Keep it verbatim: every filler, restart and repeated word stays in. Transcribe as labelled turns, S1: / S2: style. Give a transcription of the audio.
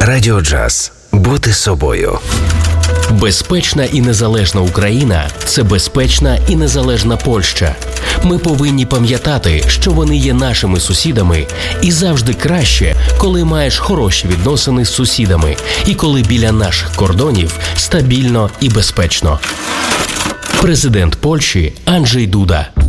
S1: Радіо Джаз. Бути собою.
S2: Безпечна і незалежна Україна – це безпечна і незалежна Польща. Ми повинні пам'ятати, що вони є нашими сусідами, і завжди краще, коли маєш хороші відносини з сусідами, і коли біля наших кордонів стабільно і безпечно. Президент Польщі Анджей Дуда.